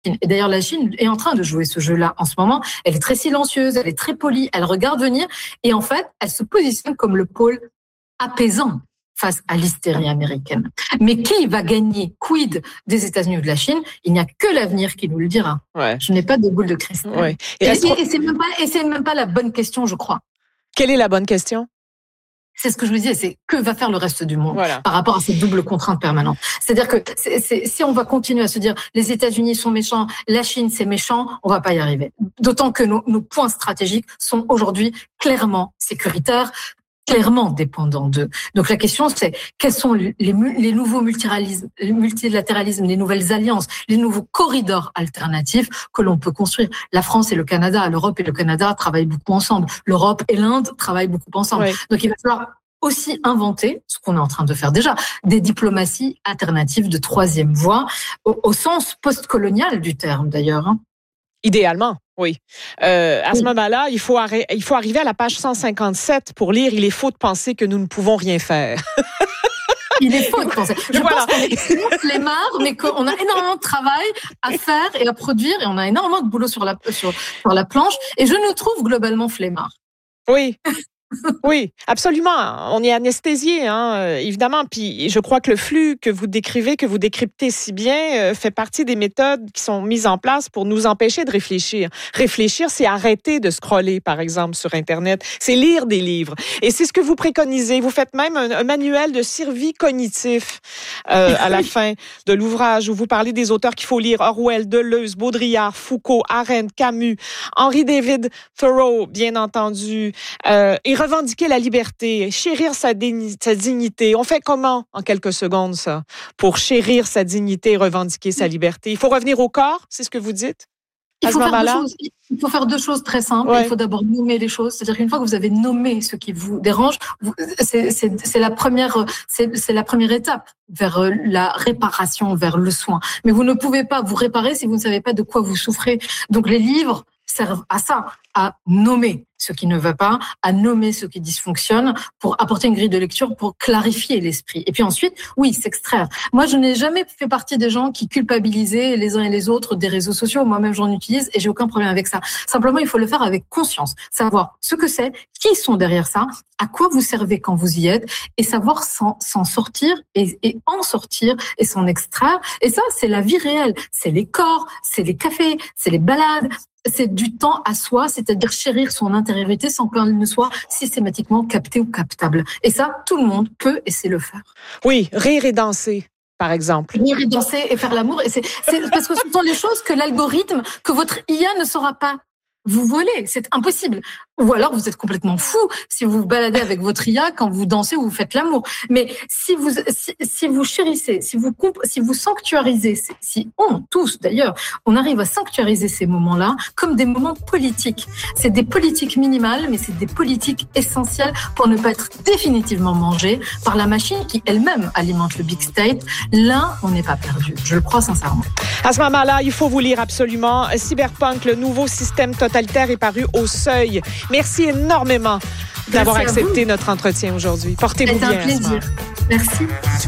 Et d'ailleurs, la Chine est en train de jouer ce jeu-là en ce moment. Elle est très silencieuse, elle est très polie, elle regarde venir et en fait, elle se positionne comme le pôle apaisant face à l'hystérie américaine. Mais qui va gagner? Quid des États-Unis ou de la Chine? Il n'y a que l'avenir qui nous le dira. Ouais. Je n'ai pas de boule de cristal. Ouais. Et c'est même pas la bonne question, je crois. Quelle est la bonne question? C'est ce que je vous disais, c'est que va faire le reste du monde par rapport à cette double contrainte permanente. C'est-à-dire que si on va continuer à se dire les États-Unis sont méchants, la Chine c'est méchant, on va pas y arriver. D'autant que nos points stratégiques sont aujourd'hui clairement sécuritaires, clairement dépendants d'eux. Donc la question c'est quels sont les nouveaux multilatéralismes, les nouvelles alliances, les nouveaux corridors alternatifs que l'on peut construire. La France et le Canada, l'Europe et le Canada travaillent beaucoup ensemble. L'Europe et l'Inde travaillent beaucoup ensemble. Oui. Donc il va falloir aussi inventer, ce qu'on est en train de faire déjà, des diplomaties alternatives de troisième voie, au sens post-colonial du terme d'ailleurs. Idéalement, oui. À ce moment-là, il faut arriver à la page 157 pour lire « Il est faux de penser que nous ne pouvons rien faire ». Il est faux de penser. Je pense qu'on est flemmard, mais qu'on a énormément de travail à faire et à produire, et on a énormément de boulot sur la planche, et je nous trouve globalement flemmard. Oui. Oui, absolument. On est anesthésié, évidemment. Puis je crois que le flux que vous décrivez, que vous décryptez si bien, fait partie des méthodes qui sont mises en place pour nous empêcher de réfléchir. Réfléchir, c'est arrêter de scroller, par exemple, sur Internet. C'est lire des livres. Et c'est ce que vous préconisez. Vous faites même un manuel de survie cognitif à la fin de l'ouvrage où vous parlez des auteurs qu'il faut lire. Orwell, Deleuze, Baudrillard, Foucault, Arendt, Camus, Henry David Thoreau, bien entendu, et revendiquer la liberté, chérir sa dignité. On fait comment, en quelques secondes, ça, pour chérir sa dignité et revendiquer sa liberté? Il faut revenir au corps, c'est ce que vous dites? Il faut faire deux choses très simples. Ouais. Il faut d'abord nommer les choses. C'est-à-dire qu'une fois que vous avez nommé ce qui vous dérange, c'est la première étape vers la réparation, vers le soin. Mais vous ne pouvez pas vous réparer si vous ne savez pas de quoi vous souffrez. Donc les livres servent à ça, à nommer ce qui ne va pas, à nommer ce qui dysfonctionne, pour apporter une grille de lecture, pour clarifier l'esprit. Et puis ensuite, oui, s'extraire. Moi, je n'ai jamais fait partie des gens qui culpabilisaient les uns et les autres des réseaux sociaux. Moi-même, j'en utilise et j'ai aucun problème avec ça. Simplement, il faut le faire avec conscience. Savoir ce que c'est, qui sont derrière ça, à quoi vous servez quand vous y êtes, et savoir s'en sortir et en sortir et s'en extraire. Et ça, c'est la vie réelle. C'est les corps, c'est les cafés, c'est les balades, c'est du temps à soi, c'est-à-dire chérir son intériorité sans qu'elle ne soit systématiquement captée ou captable. Et ça, tout le monde peut et sait le faire. Oui, rire et danser, par exemple. Rire et danser et faire l'amour. Et c'est parce que ce sont les choses que l'algorithme, que votre IA ne saura pas vous voler. C'est impossible. Ou alors vous êtes complètement fou si vous vous baladez avec votre IA quand vous dansez ou vous faites l'amour. Mais si vous chérissez, si vous sanctuarisez, tous d'ailleurs, on arrive à sanctuariser ces moments-là comme des moments politiques. C'est des politiques minimales, mais c'est des politiques essentielles pour ne pas être définitivement mangé par la machine qui elle-même alimente le big state. Là, on n'est pas perdu. Je le crois sincèrement. À ce moment-là, il faut vous lire absolument. Cyberpunk, le nouveau système totalitaire, est paru au Seuil. Merci énormément d'avoir accepté notre entretien aujourd'hui. Portez-vous bien. C'est un plaisir. Merci.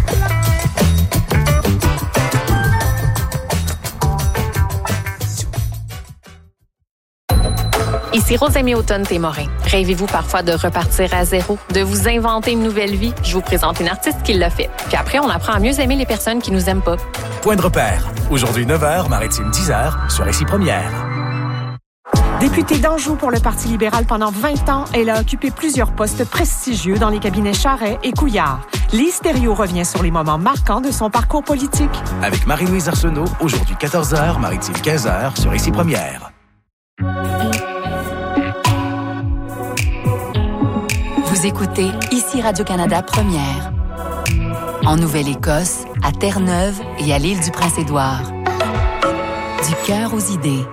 Ici Rosemée Automne-Témorin. Rêvez-vous parfois de repartir à zéro, de vous inventer une nouvelle vie? Je vous présente une artiste qui l'a fait. Puis après, on apprend à mieux aimer les personnes qui nous aiment pas. Point de repère. Aujourd'hui 9h, Maritime 10h, sur Ici Première. Députée d'Anjou pour le Parti libéral pendant 20 ans, elle a occupé plusieurs postes prestigieux dans les cabinets Charest et Couillard. Lise Thériault revient sur les moments marquants de son parcours politique. Avec Marie-Louise Arsenault, aujourd'hui 14h, Maritime 15h, sur Ici Première. Vous écoutez Ici Radio-Canada Première. En Nouvelle-Écosse, à Terre-Neuve et à l'île du Prince-Édouard. Du cœur aux idées.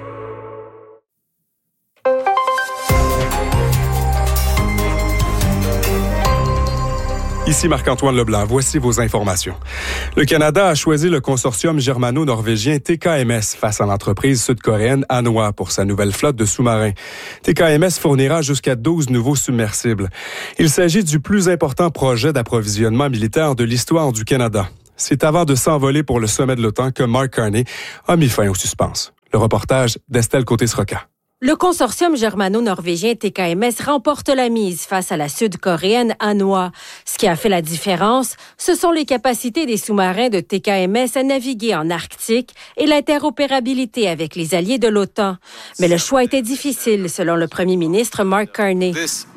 Ici Marc-Antoine Leblanc, voici vos informations. Le Canada a choisi le consortium germano-norvégien TKMS face à l'entreprise sud-coréenne Hanwha pour sa nouvelle flotte de sous-marins. TKMS fournira jusqu'à 12 nouveaux submersibles. Il s'agit du plus important projet d'approvisionnement militaire de l'histoire du Canada. C'est avant de s'envoler pour le sommet de l'OTAN que Mark Carney a mis fin au suspense. Le reportage d'Estelle Côté-Sroca. Le consortium germano-norvégien TKMS remporte la mise face à la sud-coréenne Hanwha. Ce qui a fait la différence, ce sont les capacités des sous-marins de TKMS à naviguer en Arctique et l'interopérabilité avec les alliés de l'OTAN. Mais le choix était difficile, selon le premier ministre Mark Carney.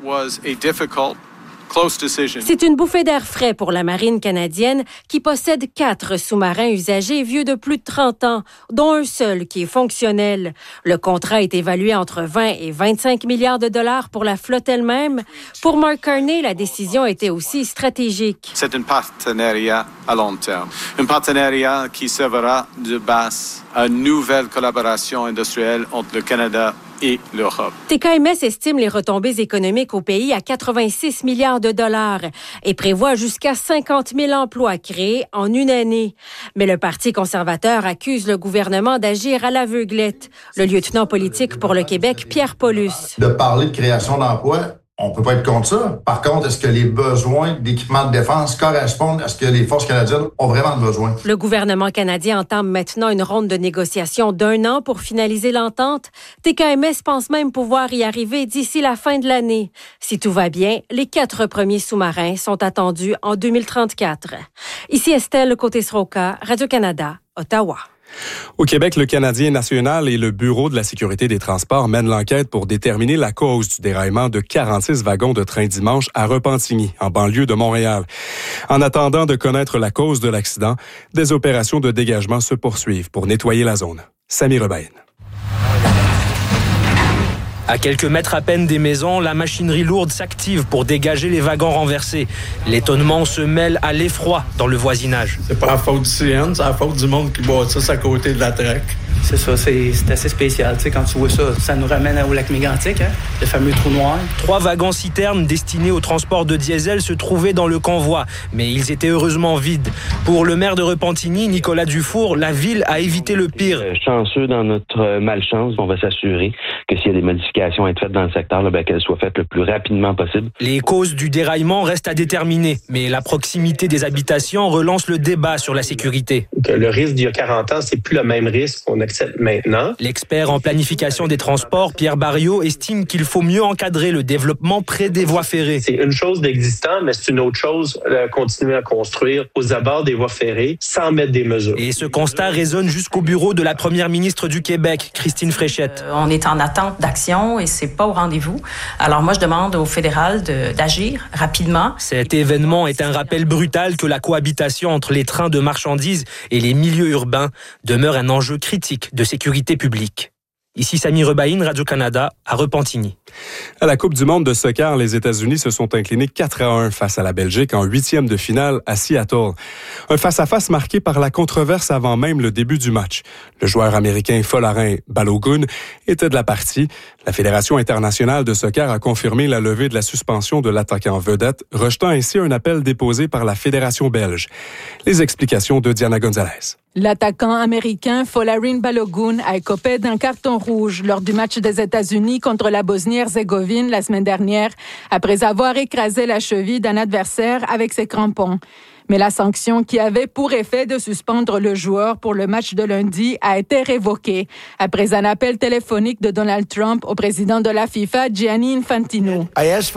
C'est une bouffée d'air frais pour la marine canadienne qui possède 4 sous-marins usagés vieux de plus de 30 ans, dont un seul qui est fonctionnel. Le contrat est évalué entre 20 et 25 milliards de dollars pour la flotte elle-même. Pour Mark Carney, la décision était aussi stratégique. C'est un partenariat à long terme. Un partenariat qui servira de base à une nouvelle collaboration industrielle entre le Canada et l'Europe. TKMS estime les retombées économiques au pays à 86 milliards de dollars et prévoit jusqu'à 50 000 emplois créés en une année. Mais le Parti conservateur accuse le gouvernement d'agir à l'aveuglette. Le lieutenant politique pour le Québec, Pierre Paulus. De parler de création d'emplois, on peut pas être contre ça. Par contre, est-ce que les besoins d'équipement de défense correspondent à ce que les forces canadiennes ont vraiment besoin? Le gouvernement canadien entame maintenant une ronde de négociations d'1 an pour finaliser l'entente. TKMS pense même pouvoir y arriver d'ici la fin de l'année. Si tout va bien, les 4 premiers sous-marins sont attendus en 2034. Ici Estelle Côté-Sroca, Radio-Canada, Ottawa. Au Québec, le Canadien national et le Bureau de la sécurité des transports mènent l'enquête pour déterminer la cause du déraillement de 46 wagons de train dimanche à Repentigny, en banlieue de Montréal. En attendant de connaître la cause de l'accident, des opérations de dégagement se poursuivent pour nettoyer la zone. Samy Rebaïn. À quelques mètres à peine des maisons, la machinerie lourde s'active pour dégager les wagons renversés. L'étonnement se mêle à l'effroi dans le voisinage. C'est pas la faute du CN, c'est la faute du monde qui bâtisse à côté de la traque. C'est ça, c'est assez spécial. Tu sais, quand tu vois ça, ça nous ramène au lac Mégantic, hein? Le fameux trou noir. 3 wagons-citernes destinés au transport de diesel se trouvaient dans le convoi, mais ils étaient heureusement vides. Pour le maire de Repentigny, Nicolas Dufour, la ville a évité le pire. Chanceux dans notre malchance, on va s'assurer que s'il y a des modifications à être faites dans le secteur, qu'elles soient faites le plus rapidement possible. Les causes du déraillement restent à déterminer, mais la proximité des habitations relance le débat sur la sécurité. Le risque d'il y a 40 ans, c'est plus le même risque qu'on accepte maintenant. L'expert en planification des transports, Pierre Barriot, estime qu'il faut mieux encadrer le développement près des voies ferrées. C'est une chose d'existant, mais c'est une autre chose de continuer à construire aux abords des voies ferrées sans mettre des mesures. Et ce constat résonne jusqu'au bureau de la première ministre du Québec, Christine Fréchette. On est en attente d'action et c'est pas au rendez-vous. Alors moi, je demande au fédéral d'agir rapidement. Cet événement est un rappel brutal que la cohabitation entre les trains de marchandises et les milieux urbains demeure un enjeu critique de sécurité publique. Ici Samy Rebaïn, Radio-Canada, à Repentigny. À la Coupe du monde de soccer, les États-Unis se sont inclinés 4-1 face à la Belgique en 8e de finale à Seattle. Un face-à-face marqué par la controverse avant même le début du match. Le joueur américain Folarin Balogun était de la partie. La Fédération internationale de soccer a confirmé la levée de la suspension de l'attaquant vedette, rejetant ainsi un appel déposé par la Fédération belge. Les explications de Diana Gonzalez. L'attaquant américain Folarin Balogun a écopé d'un carton rouge lors du match des États-Unis contre la Bosnie-Herzégovine la semaine dernière, après avoir écrasé la cheville d'un adversaire avec ses crampons. Mais la sanction qui avait pour effet de suspendre le joueur pour le match de lundi a été révoquée après un appel téléphonique de Donald Trump au président de la FIFA, Gianni Infantino.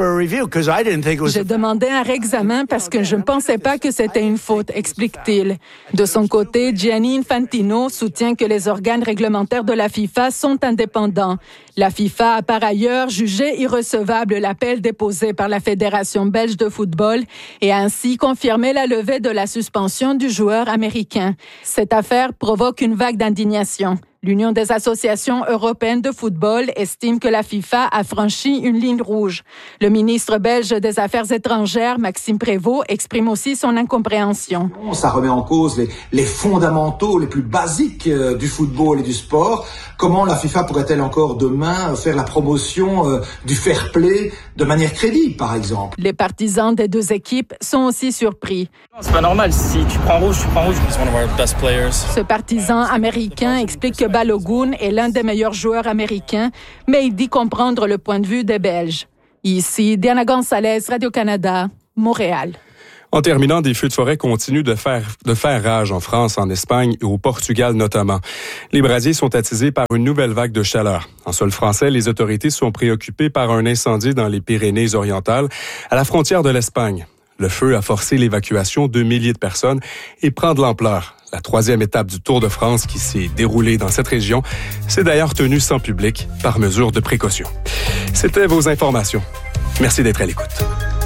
J'ai demandé un réexamen parce que je ne pensais pas que c'était une faute, explique-t-il. De son côté, Gianni Infantino soutient que les organes réglementaires de la FIFA sont indépendants. La FIFA a par ailleurs jugé irrecevable l'appel déposé par la Fédération belge de football et a ainsi confirmé la levée de la suspension du joueur américain. Cette affaire provoque une vague d'indignation. L'Union des associations européennes de football estime que la FIFA a franchi une ligne rouge. Le ministre belge des Affaires étrangères, Maxime Prévost, exprime aussi son incompréhension. Ça remet en cause les fondamentaux les plus basiques du football et du sport. Comment la FIFA pourrait-elle encore demain faire la promotion du fair play de manière crédible, par exemple? Les partisans des deux équipes sont aussi surpris. C'est pas normal. Si tu prends rouge, tu prends rouge. He's one of our best players. Ce partisan américain explique que Balogun est l'un des meilleurs joueurs américains, mais il dit comprendre le point de vue des Belges. Ici, Diana Gonzalez, Radio-Canada, Montréal. En terminant, des feux de forêt continuent de faire rage en France, en Espagne et au Portugal notamment. Les brasiers sont attisés par une nouvelle vague de chaleur. En sol français, les autorités sont préoccupées par un incendie dans les Pyrénées-Orientales, à la frontière de l'Espagne. Le feu a forcé l'évacuation de milliers de personnes et prend de l'ampleur. La 3e étape du Tour de France qui s'est déroulée dans cette région s'est d'ailleurs tenue sans public par mesure de précaution. C'était vos informations. Merci d'être à l'écoute.